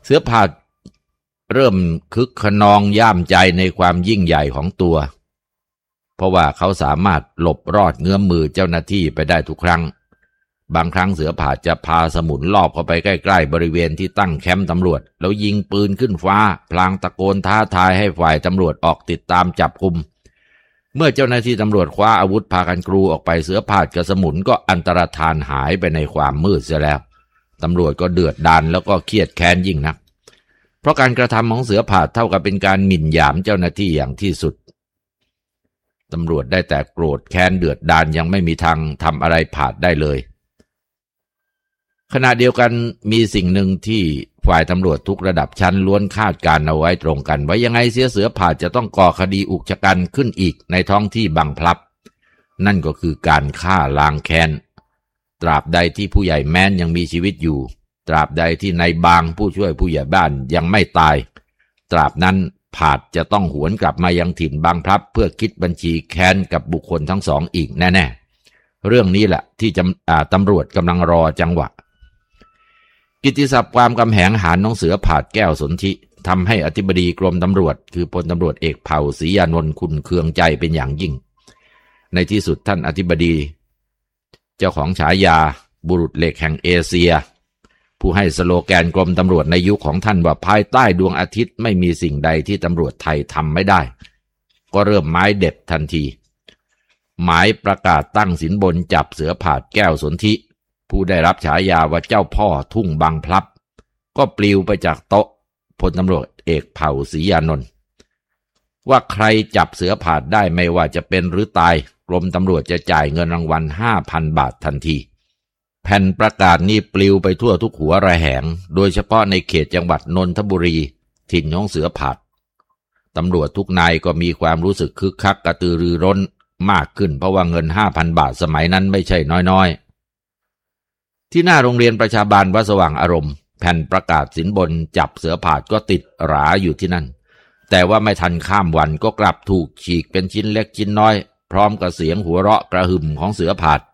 เสือผาดเริ่มคึกขนองย่ามใจในความยิ่งใหญ่ของตัวเพราะว่าเขาสามารถหลบรอดเงื้อมมือเจ้าหน้าที่ไปได้ทุกครั้งบางครั้งเสือผาดจะพาสมุนลอบเข้าไปใกล้ๆบริเวณที่ตั้งแคมป์ตำรวจแล้วยิงปืนขึ้นฟ้าพลางตะโกนท้าทายให้ฝ่ายตำรวจออกติดตามจับกุมเมื่อเจ้าหน้าที่ตำรวจคว้าอาวุธพากันกรูออกไปเสือผาดกับสมุนก็อันตรธานหายไปในความมืดเสียแล้วตำรวจก็เดือดดาลแล้วก็เครียดแค้นยิ่งนักเพราะการกระทำของเสือผาดเท่ากับเป็นการหมิ่นหยามเจ้าหน้าที่อย่างที่สุดตำรวจได้แต่โกรธแค้นเดือดดาลยังไม่มีทางทำอะไรผาดได้เลยขณะเดียวกันมีสิ่งหนึ่งที่ฝ่ายตำรวจทุกระดับชั้นล้วนคาดการเอาไว้ตรงกันว่ายังไงเสือผาดจะต้องก่อคดีอุกชะกันขึ้นอีกในท้องที่บางพลับนั่นก็คือการฆ่าล้างแค้นตราบใดที่ผู้ใหญ่แม้นยังมีชีวิตอยู่ตราบใดที่นายบางผู้ช่วยผู้ใหญ่บ้านยังไม่ตายตราบนั้นผาดจะต้องหวนกลับมายังถิ่นบางพลับเพื่อคิดบัญชีแค้นกับบุคคลทั้งสองอีกแน่ๆเรื่องนี้แหละที่ตำรวจกำลังรอจังหวะกิตติศัพท์ความกำแหงหาญน้องเสือผาดแก้วสนธิทำให้อธิบดีกรมตำรวจคือพลตำรวจเอกเผ่าศรียานนท์ขุ่นเคืองใจเป็นอย่างยิ่งในที่สุดท่านอธิบดีเจ้าของฉายาบุรุษเหล็กแห่งเอเชียผู้ให้สโลแกนกรมตำรวจในยุคของท่านว่าภายใต้ดวงอาทิตย์ไม่มีสิ่งใดที่ตำรวจไทยทำไม่ได้ก็เริ่มหมายเด็ดทันทีหมายประกาศตั้งสินบนจับเสือผาดแก้วสนธิผู้ได้รับฉายาว่าเจ้าพ่อทุ่งบางพลับก็ปลิวไปจากโต๊ะพลตำรวจเอกเผ่าศรียานนท์ว่าใครจับเสือผาดได้ไม่ว่าจะเป็นหรือตายกรมตำรวจจะจ่ายเงินรางวัล 5,000 บาททันทีแผ่นประกาศนี้ปลิวไปทั่วทุกหัวระแหงโดยเฉพาะในเขตจังหวัดนนทบุรีถิ่นของเสือผาดตำรวจทุกนายก็มีความรู้สึกคึกคักกระตือรือร้นมากขึ้นเพราะว่าเงิน 5,000 บาทสมัยนั้นไม่ใช่น้อยๆที่หน้าโรงเรียนประชาบาลวัดสว่างอารมณ์แผ่นประกาศสินบนจับเสือผาดก็ติดหราอยู่ที่นั่นแต่ว่าไม่ทันข้ามวันก็กลับถูกฉีกเป็นชิ้นเล็กชิ้นน้อยพร้อมกับเสียงหัวเราะกระหึ่มของเสือผาด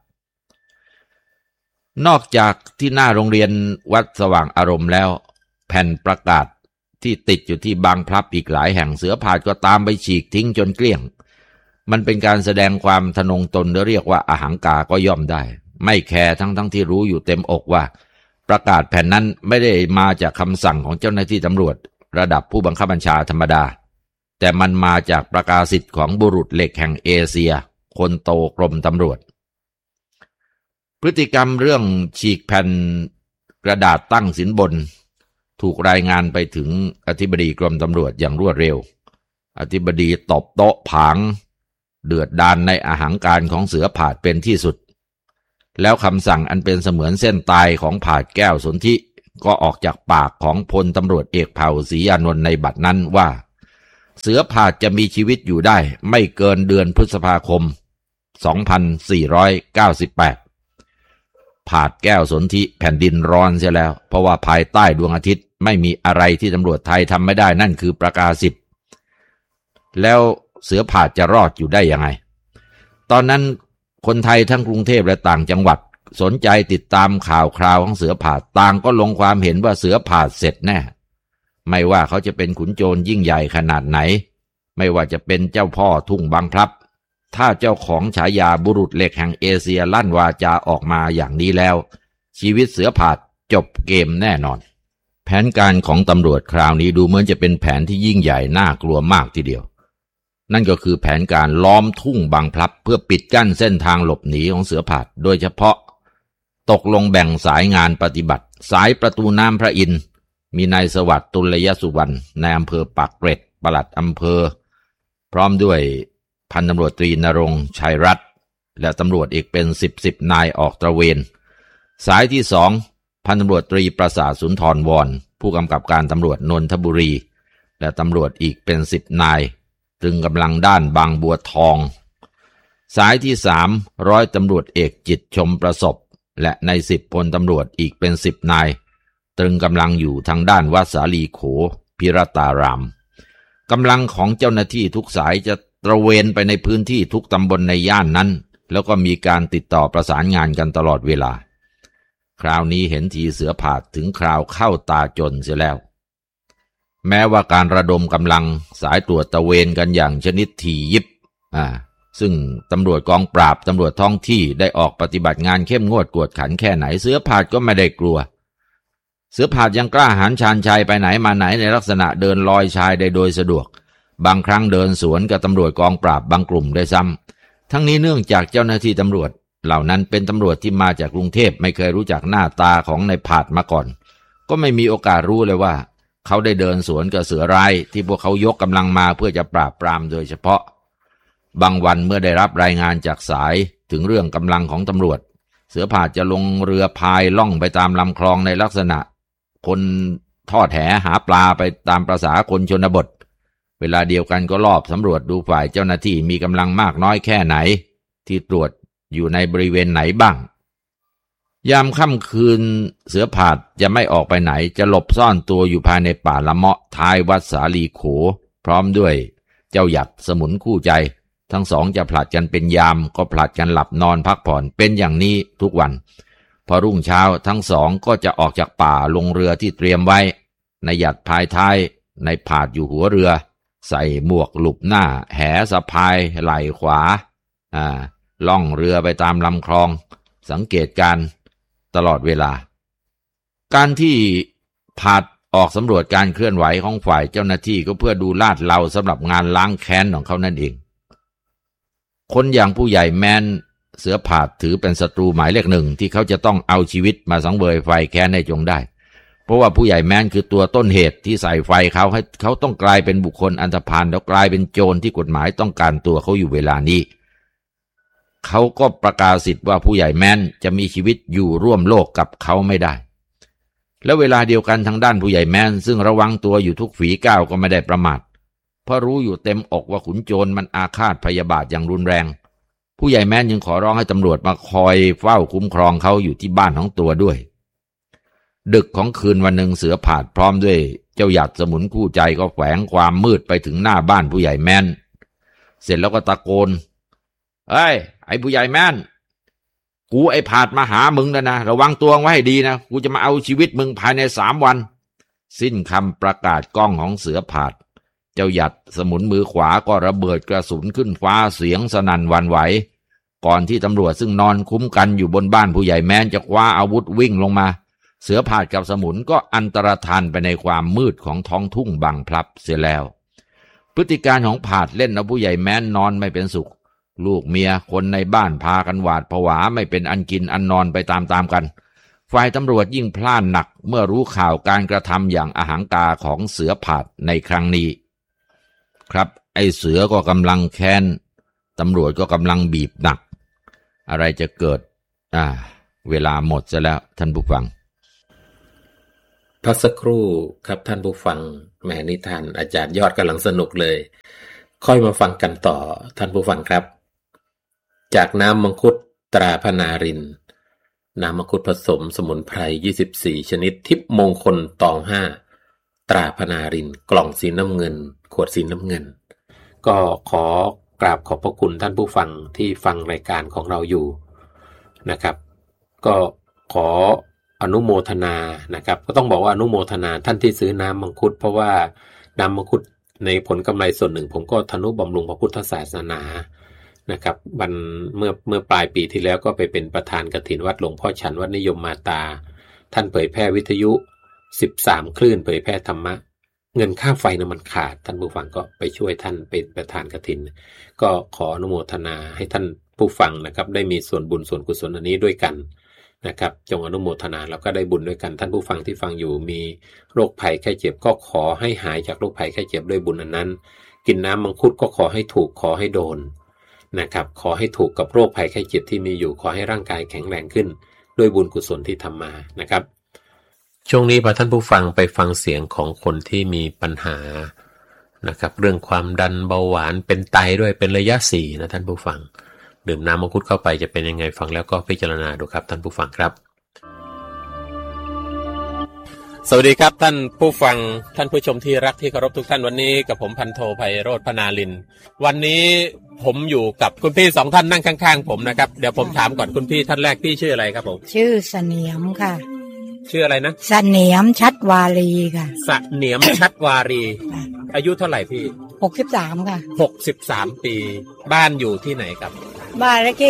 นอกจากที่หน้าโรงเรียนวัดสว่างอารมณ์แล้วแผ่นประกาศที่ติดอยู่ที่บางพลับอีกหลายแห่งเสือผาดก็ตามไปฉีกทิ้งจนเกลี้ยงมันเป็นการแสดงความทะนงตนหรือเรียกว่าอหังการก็ย่อมได้ไม่แคร์ทั้งที่รู้อยู่เต็มอกว่าประกาศแผ่นนั้นไม่ได้มาจากคำสั่งของเจ้าหน้าที่ตำรวจระดับผู้บังคับบัญชาธรรมดาแต่มันมาจากประกาศสิทธิ์ของบุรุษเหล็กแห่งเอเชียคนโตกรมตำรวจพฤติกรรมเรื่องฉีกแผ่นกระดาษตั้งสินบนถูกรายงานไปถึงอธิบดีกรมตำรวจอย่างรวดเร็วอธิบดีตบโต๊ะผางเดือดดาลในอหังการของเสือผาดเป็นที่สุดแล้วคำสั่งอันเป็นเสมือนเส้นตายของผาดแก้วสนธิก็ออกจากปากของพลตำรวจเอกเผ่าศรียานนท์ในบัดนั้นว่าเสือผาดจะมีชีวิตอยู่ได้ไม่เกินเดือนพฤษภาคม 2498 ผาดแก้วสนธิแผ่นดินร้อนเสียแล้วเพราะว่าภายใต้ดวงอาทิตย์ไม่มีอะไรที่ตำรวจไทยทำไม่ได้นั่นคือประกาศสิทธิ์แล้วเสือผาดจะรอดอยู่ได้ยังไงตอนนั้นคนไทยทั้งกรุงเทพและต่างจังหวัดสนใจติดตามข่าวคราวของเสือผาดต่างก็ลงความเห็นว่าเสือผาดเสร็จแน่ไม่ว่าเขาจะเป็นขุนโจรยิ่งใหญ่ขนาดไหนไม่ว่าจะเป็นเจ้าพ่อทุ่งบางพลับถ้าเจ้าของฉายาบุรุษเหล็กแห่งเอเชียลั่นวาจาออกมาอย่างนี้แล้วชีวิตเสือผาดจบเกมแน่นอนแผนการของตำรวจคราวนี้ดูเหมือนจะเป็นแผนที่ยิ่งใหญ่น่ากลัวมากทีเดียวนั่นก็คือแผนการล้อมทุ่งบางพลับเพื่อปิดกั้นเส้นทางหลบหนีของเสือผาดโดยเฉพาะตกลงแบ่งสายงานปฏิบัติสายประตูน้ำพระอินทร์มีนายสวัสดิ์ตุลยสุวรรณนายอำเภอปากเกร็ดปลัดอำเภอพร้อมด้วยพันตำรวจตรีณรงค์ชัยรัตน์และตำรวจอีกเป็นสิบนายออกตระเวนสายที่2พันตำรวจตรีประสาทสุนทรวรผู้กำกับการตำรวจนนทบุรีและตำรวจอีกเป็น10นายตรึงกำลังด้านบางบัวทองสายที่3ร้อยตำรวจเอกจิตชมประสบและใน10พลตำรวจอีกเป็น10นายตรึงกำลังอยู่ทางด้านวัดสาลีโขพิรตารามกำลังของเจ้าหน้าที่ทุกสายจะตระเวนไปในพื้นที่ทุกตำบลในย่านนั้นแล้วก็มีการติดต่อประสานงานกันตลอดเวลาคราวนี้เห็นทีเสือผาดถึงคราวเข้าตาจนเสียแล้วแม้ว่าการระดมกำลังสายตรวจตระเวนกันอย่างชนิดถี่ยิบซึ่งตำรวจกองปราบตำรวจท้องที่ได้ออกปฏิบัติงานเข้มงวดกวดขันแค่ไหนเสือผาดก็ไม่ได้กลัวเสือผาดยังกล้าหาญชาญชัยไปไหนมาไหนในลักษณะเดินลอยชายได้โดยสะดวกบางครั้งเดินสวนกับตำรวจกองปราบบางกลุ่มได้ซ้ำทั้งนี้เนื่องจากเจ้าหน้าที่ตำรวจเหล่านั้นเป็นตำรวจที่มาจากกรุงเทพไม่เคยรู้จักหน้าตาของนายผาดมาก่อนก็ไม่มีโอกาสรู้เลยว่าเขาได้เดินสวนกับเสือร้ายที่พวกเขายกกำลังมาเพื่อจะปราบปรามโดยเฉพาะบางวันเมื่อได้รับรายงานจากสายถึงเรื่องกำลังของตำรวจเสือผาดจะลงเรือพายล่องไปตามลำคลองในลักษณะคนทอดแหหาปลาไปตามประสาคนชนบทเวลาเดียวกันก็ลอบสำรวจดูฝ่ายเจ้าหน้าที่มีกำลังมากน้อยแค่ไหนที่ตรวจอยู่ในบริเวณไหนบ้างยามค่ำคืนเสือผาดจะไม่ออกไปไหนจะหลบซ่อนตัวอยู่ภายในป่าละเมาะท้ายวัดสาลีโขพร้อมด้วยเจ้าหยัดสมุนคู่ใจทั้งสองจะผลัดกันเป็นยามก็ผลัดกันหลับนอนพักผ่อนเป็นอย่างนี้ทุกวันพอรุ่งเช้าทั้งสองก็จะออกจากป่าลงเรือที่เตรียมไว้ในหยัดพายท้ายในผาดอยู่หัวเรือใส่หมวกหลุบหน้าแหสะพายไหล่ขวาล่องเรือไปตามลำคลองสังเกตการตลอดเวลาการที่ผาดออกสำรวจการเคลื่อนไหวของฝ่ายเจ้าหน้าที่ก็เพื่อดูลาดเราสำหรับงานล้างแค้นของเขานั่นเองคนอย่างผู้ใหญ่แมนเสือผาดถือเป็นศัตรูหมายเลขหนึ่งที่เขาจะต้องเอาชีวิตมาสังเวยไฟแค้นให้จงได้เพราะว่าผู้ใหญ่แมนคือตัวต้นเหตุที่ใส่ไฟเขาให้เขาต้องกลายเป็นบุคคลอันธพาลแล้วกลายเป็นโจรที่กฎหมายต้องการตัวเขาอยู่เวลานี้เขาก็ประกาศสิทธิ์ว่าผู้ใหญ่แมนจะมีชีวิตอยู่ร่วมโลกกับเขาไม่ได้แล้วเวลาเดียวกันทางด้านผู้ใหญ่แมนซึ่งระวังตัวอยู่ทุกฝีก้าวก็ไม่ได้ประมาทเพราะรู้อยู่เต็มอกว่าขุนโจรมันอาฆาตพยาบาทอย่างรุนแรงผู้ใหญ่แมนยังขอร้องให้ตำรวจมาคอยเฝ้าคุ้มครองเขาอยู่ที่บ้านของตัวด้วยดึกของคืนวันหนึ่งเสือผาดพร้อมด้วยเจ้าหยัดสมุนคู่ใจก็แฝงความมืดไปถึงหน้าบ้านผู้ใหญ่แมนเสร็จแล้วก็ตะโกนเอ้ยไอ้ผู้ใหญ่แมนกูไอ้ผาดมาหามึงนะระวังตัวไว้ให้ดีนะกูจะมาเอาชีวิตมึงภายใน3 วันสิ้นคำประกาศก้องของเสือผาดเจ้าหยัดสมุนมือขวาก็ระเบิดกระสุนขึ้นฟ้าเสียงสนั่นหวั่นไหวก่อนที่ตำรวจซึ่งนอนคุ้มกันอยู่บนบ้านผู้ใหญ่แมนจะคว้าอาวุธวิ่งลงมาเสือผาดกับสมุนก็อันตรธานไปในความมืดของท้องทุ่งบางพลับเสียแล้วพฤติการของผาดเล่นเอาผู้ใหญ่แมนนอนไม่เป็นสุขลูกเมียคนในบ้านพากันหวาดผวาไม่เป็นอันกินอันนอนไปตามๆกันฝ่ายตำรวจยิ่งพลาดหนักเมื่อรู้ข่าวการกระทำอย่างอหังการของเสือผาดในครั้งนี้ครับไอ้เสือก็กำลังแค้นตำรวจก็กำลังบีบหนักอะไรจะเกิดเวลาหมดซะแล้วท่านผู้ฟังพักสักครู่ครับท่านผู้ฟังแหมนิทานอาจารย์ยอดกำลังสนุกเลยค่อยมาฟังกันต่อท่านผู้ฟังครับจากน้ำมังคุดตราพนารินน้ำมังคุดผสมสมุนไพร24ชนิดทิพย์มงคลตอง5ตราพนารินกล่องสีน้ำเงินขวดสีน้ำเงินก็ขอกราบขอบพระคุณท่านผู้ฟังที่ฟังรายการของเราอยู่นะครับก็ขออนุโมทนานะครับก็ต้องบอกว่าอนุโมทนาท่านที่ซื้อน้ำมังคุดเพราะว่าน้ำมังคุดในผลกำไรส่วนหนึ่งผมก็ทนุบำรุงพระพุทธศาสนานะครับเมื่อปลายปีที่แล้วก็ไปเป็นประธานกฐินวัดหลวงพ่อฉันวัดนิยมมาตาท่านเผยแพร่วิทยุ13คลื่นเผยแพร่ธรรมะเงินค่าไฟน้ำมันขาดท่านผู้ฟังก็ไปช่วยท่านเป็นประธานกฐินก็ขออนุโมทนาให้ท่านผู้ฟังนะครับได้มีส่วนบุญส่วนกุศลอันนี้ด้วยกันนะครับจงอนุโมทนาแล้วก็ได้บุญด้วยกันท่านผู้ฟังที่ฟังอยู่มีโรคภัยไข้เจ็บก็ขอให้หายจากโรคภัยไข้เจ็บด้วยบุญอันนั้นกินน้ำมังคุดก็ขอให้ถูกขอให้โดนนะครับขอให้ถูกกับโรคภัยไข้เจ็บที่มีอยู่ขอให้ร่างกายแข็งแรงขึ้นด้วยบุญกุศลที่ทำมานะครับช่วงนี้พาท่านผู้ฟังไปฟังเสียงของคนที่มีปัญหานะครับเรื่องความดันเบาหวานเป็นไตด้วยเป็นระยะ4นะท่านผู้ฟังดื่มน้ำมังคุดเข้าไปจะเป็นยังไงฟังแล้วก็พิจารณาดูครับท่านผู้ฟังครับสวัสดีครับท่านผู้ฟังท่านผู้ชมที่รักที่เคารพทุกท่านวันนี้กับผมพันโทไพโรจน์พนาลินวันนี้ผมอยู่กับคุณพี่2ท่านนั่งข้างๆผมนะครับเดี๋ยวผมถามก่อนคุณพี่ท่านแรกพี่ชื่ออะไรครับผมชื่อเสนียมค่ะชื่ออะไรนะเสนียมชัดวารีค่ะเสนียมชัดวารีอายุเท่าไหร่พี่ 63ค่ะ 63ปีบ้านอยู่ที่ไหนครับบ้านเลขที่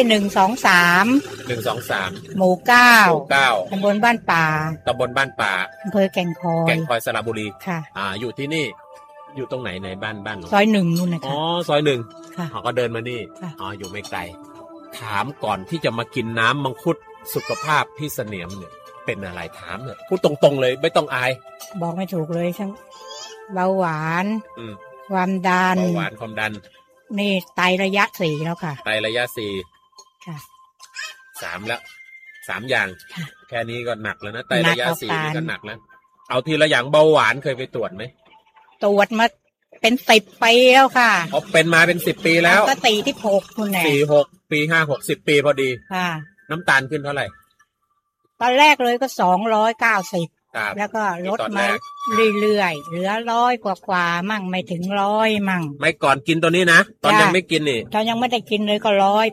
123หมู่9ตำบลบ้านป่าอำเภอแก่งคอยสระบุรีค่ะอยู่ที่นี่อยู่ตรงไหนในบ้านซอย1นู่นนะคะซอย1ค่ะก็เดินมานี่อยู่ไม่ไกลถามก่อนที่จะมากินน้ำมังคุดสุขภาพพี่เสนียมเนี่ยเป็นอะไรถามเนี่ยพูดตรงๆเลยไม่ต้องอายบอกไม่ถูกเลยทั้งเบาหวานความดันนี่ไตระยะ4แล้วค่ะไตระยะ4ค่ะ3แล้ว3อย่างแค่นี้ก็หนักแล้วนะไตระยะ4นี่ก็หนักแล้วเอาทีละอย่างเบาหวานเคยไปตรวจไหมตรวจมาเป็น10 ปีแล้วค่ะเป็นมาเป็น10 ปีแล้วก็ตีที่6คุณแหละ 46 ปี5 60 ปีพอดีค่ะน้ำตาลขึ้นเท่าไหร่ตอนแรกเลยก็290แล้วก็ลดมาเรื่อยๆเหลือ100กว่ามั่งไม่ถึง100มั่งไม่ก่อนกินตัวนี้นะตอนยังไม่กินนี่ตอนยังไม่ได้กินเลยก็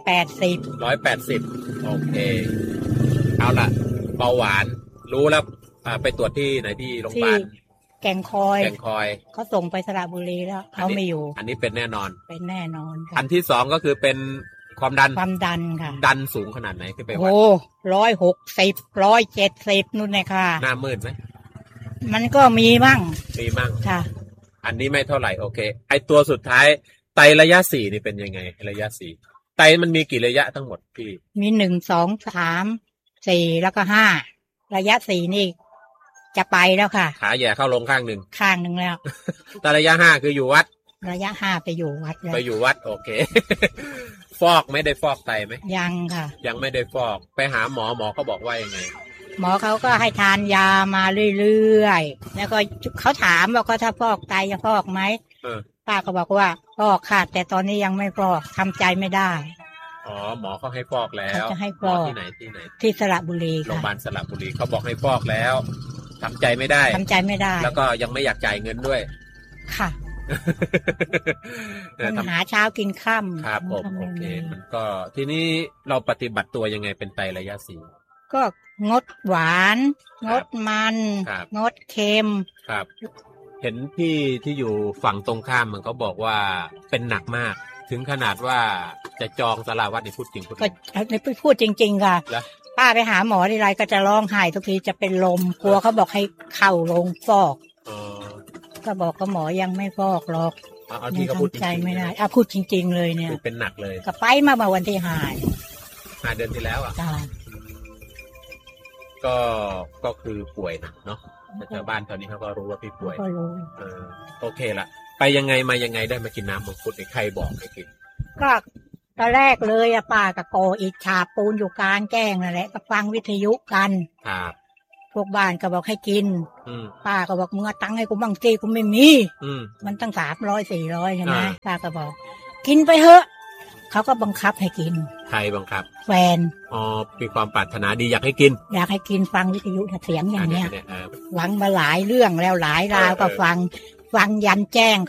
180 โอเคเอาล่ะเบาหวานรู้แล้วไปตรวจที่ไหนที่โรงพยาบาลแก่งคอยเขาส่งไปสระบุรีแล้วเขาไม่อยู่อันนี้เป็นแน่นอนค่ะอันที่2ก็คือเป็นความดันค่ะดันสูงขนาดไหนขึ้นไปวัด 160 170นู่นเลยค่ะหน้ามืดไหมมันก็มีมั่งค่ะอันนี้ไม่เท่าไหร่โอเคไอตัวสุดท้ายไตระยะ4นี่เป็นยังไงระยะ4ไตมันมีกี่ระยะทั้งหมดพี่มี1 2 3 4แล้วก็5ระยะ4นี่จะไปแล้วค่ะขาแย่เข้าลงข้างหนึ่งแล้วแต่ระยะ5คืออยู่วัดระยะ5ไปอยู่วัดโอเคฟอกไม่ได้ฟอกไตไหมยังค่ะยังไม่ได้ฟอกไปหาหมอเขาบอกว่ายังไงหมอเขาก็ให้ทานยามาเรื่อยๆแล้วก็เขาถามว่าก็ถ้าฟอกไตจะฟอกไหมป้าก็บอกว่าฟอกค่ะแต่ตอนนี้ยังไม่ฟอกทำใจไม่ได้หมอเขาให้ฟอกแล้วจะให้ฟอกที่ไหนที่สระบุรีโรงพยาบาลสระบุรีเขาบอกให้ฟอกแล้วทำใจไม่ได้แล้วก็ยังไม่อยากจ่ายเงินด้วยค่ะหาเช้ากินค่ำครับผมโอเคมันก็ทีนี้เราปฏิบัติตัวยังไงเป็นไตระยะ4 ก็งดหวานงดมันงดเค็มครับเห็นพี่ที่อยู่ฝั่งตรงข้ามมันก็บอกว่าเป็นหนักมากถึงขนาดว่าจะจองศาลาวัดนี่พูดจริงก็ไม่พูดจริงๆค่ะป้าไปหาหมอทีไรก็จะร้องไห้ทุกทีจะเป็นลมกลัวเขาบอกให้เข้าโรงฟอกก็บอกกับหมอยังไม่ฟอกหรอกที่เขาพูดใจไม่ได้พูดจริงๆเลยเนี่ยเป็นหนักเลยก็ไปมาวันที่5 เดือนที่แล้วก็คือป่วยนะเนาะชาวบ้านตอนนี้เขาก็รู้ว่าพี่ป่วยโอเคละไปยังไงมายังไงได้มากินน้ำมังคุดใครบอกให้กินก็ตอนแรกเลยป้ากับโกอิฐฉาบปูนอยู่กลางแจ้งนั่นแหละก็ฟังวิทยุกันครับพวกบ้านก็บอกให้กินป้าก็บอกมึงเอาตังค์ให้กูบ้างสิกูไม่มีมันตั้ง300 400ใช่ไหมป้าก็บอกกินไปเถอะเขาก็บังคับให้กินใครบังคับแฟนมีความปรารถนาดีอยากให้กินฟังวิทยุเสียงอย่างเนี้ยฟังมาหลายเรื่องแล้วหลายราวก็ฟังยันแจ้ง